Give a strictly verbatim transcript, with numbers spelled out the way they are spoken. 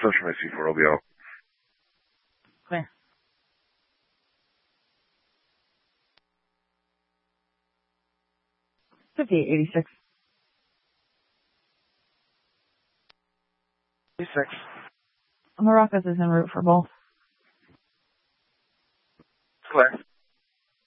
search from A C four will be out. Clear. fifty-eight eighty-six. eighty-six. Maracas is en route for both. Clear.